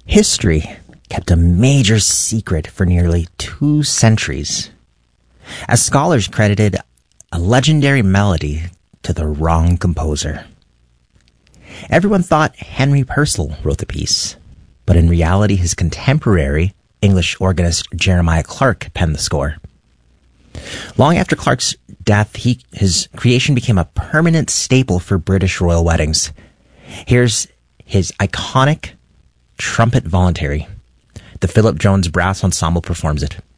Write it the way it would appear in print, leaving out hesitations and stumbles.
History kept a major secret for nearly 2 centuries, as scholars credited a legendary melody to the wrong composer. Everyone thought Henry Purcell wrote the piece, but in reality his contemporary, English organist Jeremiah Clarke, penned the score. Long after Clarke's death, his creation became a permanent staple for British royal weddings. Here's his iconic Trumpet Voluntary. The Philip Jones Brass Ensemble performs it.